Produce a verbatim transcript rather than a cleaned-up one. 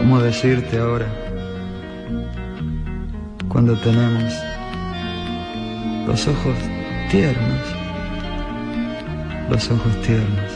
¿Cómo decirte ahora? Cuando tenemos los ojos tiernos, los ojos tiernos.